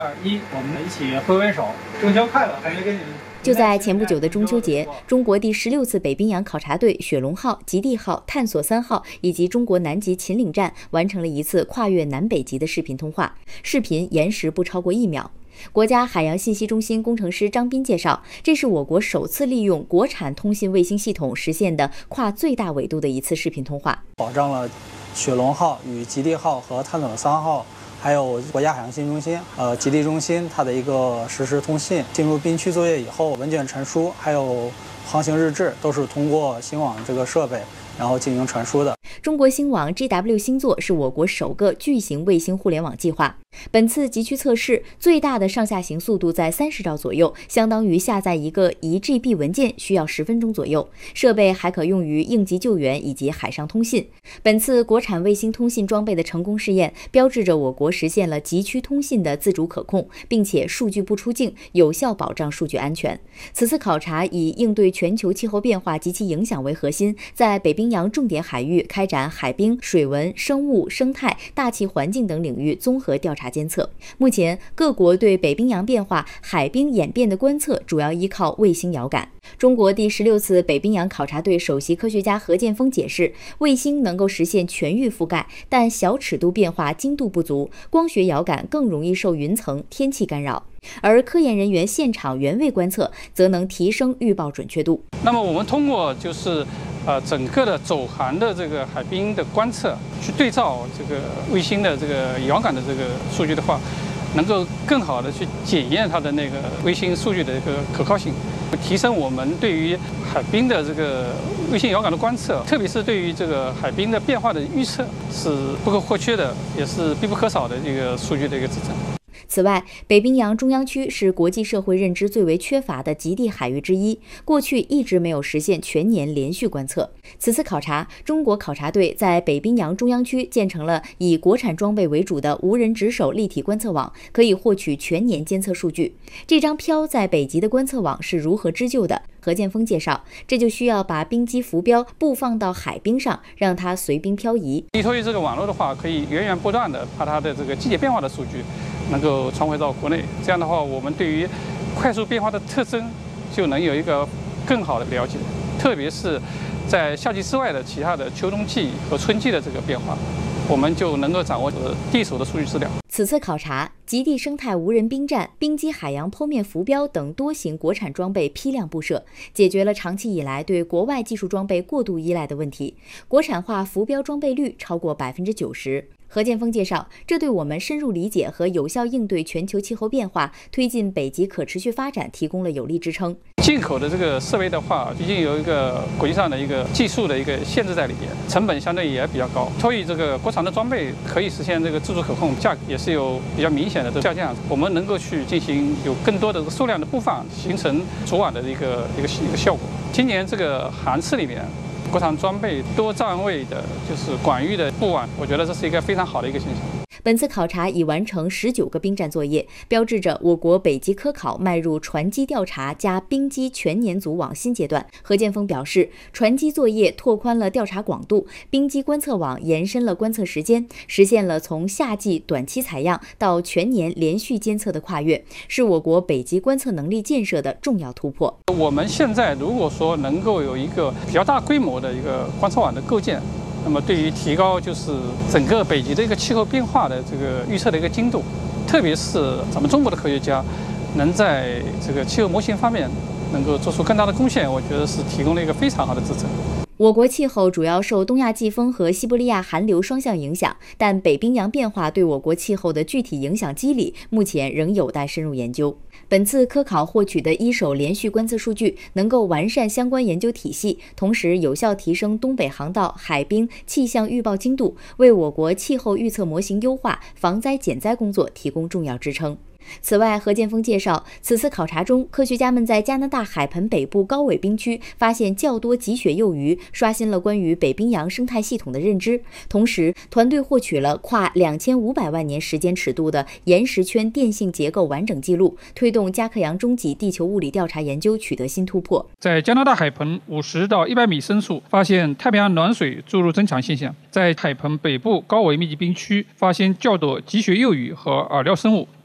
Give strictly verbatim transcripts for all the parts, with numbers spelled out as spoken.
二一，我们一起挥挥手，中秋快乐！还没跟你们。 就在前不久的中秋节，中国第十六次北冰洋考察队雪龙号、极地号、探索三号以及中国南极秦岭站完成了一次跨越南北极的视频通话，视频延时不超过一秒。国家海洋信息中心工程师张斌介绍，这是我国首次利用国产通信卫星系统实现的跨最大纬度的一次视频通话， 保障了雪龙号与极地号和探索三号。还有国家海洋信息中心、呃极地中心它的一个实时通信，进入冰区作业以后，文件传输还有航行日志都是通过星网这个设备然后进行传输的。 中国星网 G W 星座是我国首个巨型卫星互联网计划。本次极区测试最大的上下行速度在三十兆左右，相当于下载一个一 G B 文件需要十分钟左右。设备还可用于应急救援以及海上通信。本次国产卫星通信装备的成功试验，标志着我国实现了极区通信的自主可控，并且数据不出境，有效保障数据安全。此次考察以应对全球气候变化及其影响为核心，在北冰洋重点海域开展海冰、水文、生物、生态、大气环境等领域综合调查监测。目前，各国对北冰洋变化、海冰演变的观测主要依靠卫星遥感。中国第十六次北冰洋考察队首席科学家何建锋解释，卫星能够实现全域覆盖，但小尺度变化精度不足，光学遥感更容易受云层、天气干扰。而科研人员现场原位观测则能提升预报准确度。 那么我们通过就是呃整个的走航的这个海冰的观测，去对照这个卫星的这个遥感的这个数据的话，能够更好的去检验它的那个卫星数据的一个可靠性，提升我们对于海冰的这个卫星遥感的观测，特别是对于这个海冰的变化的预测是不可或缺的，也是必不可少的一个数据的一个支撑。 此外，北冰洋中央区是国际社会认知最为缺乏的极地海域之一，过去一直没有实现全年连续观测。此次考察，中国考察队在北冰洋中央区建成了以国产装备为主的无人值守立体观测网，可以获取全年监测数据。这张漂在北极的观测网是如何织就的？何建锋介绍，这就需要把冰机浮标布放到海冰上，让它随冰漂移。 依托于这个网络的话，可以源源不断的把它的这个季节变化的数据能够传回到国内，这样的话，我们对于快速变化的特征就能有一个更好的了解，特别是在夏季之外的其他的秋冬季和春季的这个变化，我们就能够掌握第一手的数据资料。 此次考察，极地生态无人冰站、冰机海洋剖面浮标等多型国产装备批量布设，解决了长期以来对国外技术装备过度依赖的问题，国产化浮标装备率超过百分之九十。何建锋介绍，这对我们深入理解和有效应对全球气候变化、推进北极可持续发展提供了有力支撑。 进口的这个设备的话，毕竟有一个国际上的一个技术的一个限制在里边，成本相对也比较高，所以这个国产的装备可以实现这个自主可控，价格也是有比较明显的这个下降。我们能够去进行有更多的数量的布放，形成组网的一个一个一个效果。今年这个航次里面，国产装备多站位的，就是广域的布网，我觉得这是一个非常好的一个现象。 本次考察已完成十九个冰站作业，标志着我国北极科考迈入船机调查加冰机全年组网新阶段。何建锋表示，船机作业拓宽了调查广度，冰机观测网延伸了观测时间，实现了从夏季短期采样到全年连续监测的跨越，是我国北极观测能力建设的重要突破。 我们现在如果说能够有一个比较大规模的一个观测网的构建，那么对于提高就是整个北极的一个气候变化的这个预测的一个精度，特别是咱们中国的科学家能在这个气候模型方面能够做出更大的贡献，我觉得是提供了一个非常好的支撑。 我国气候主要受东亚季风和西伯利亚寒流双向影响，但北冰洋变化对我国气候的具体影响机理，目前仍有待深入研究。本次科考获取的一手连续观测数据，能够完善相关研究体系，同时有效提升东北航道海冰气象预报精度，为我国气候预测模型优化、防灾减灾工作提供重要支撑。此外，何建锋介绍，此次考察中，科学家们在加拿大海盆北部高纬冰区发现较多极雪幼鱼，刷新了关于北冰洋生态系统的认知。同时，团队获取了跨两千五百万年时间尺度的岩石圈电性结构完整记录，推动加克洋中极地球物理调查研究取得新突破。 在加拿大海盆五十到一百米深处发现太平洋暖水注入增强现象，在海盆北部高纬密集冰区发现较多极雪幼鱼和饵料生物，表明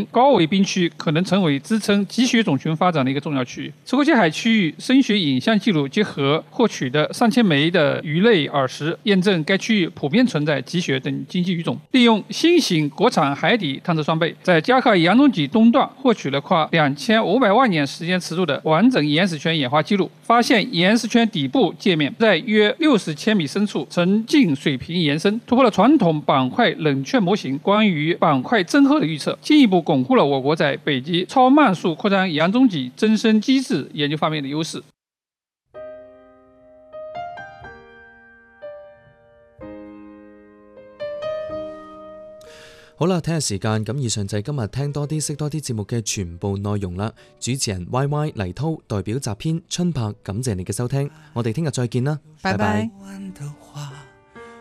高纬冰区可能成为支撑积雪种群发展的一个重要区域。赤沟界海区域深雪影像记录结合获取的上千枚的鱼类耳石，验证该区域普遍存在积雪等经济语种。利用新型国产海底探测装备，在加克洋中脊东段获取了跨两千五百万年时间尺度的完整岩石圈演化记录，发现岩石圈底部界面在约六十千米深处呈近水平延伸，突破了传统板块冷却模型关于板块增厚的预测，进一步巩固了我国在北极超慢速扩张洋中脊增生机制研究方面的优勢。 好啦，睇下時間，咁以上就係今日聽多啲識多啲節目嘅全部內容啦。主持人 Y Y 黎濤代表集編春柏，感謝你嘅收聽，我哋聽日再見啦，拜拜。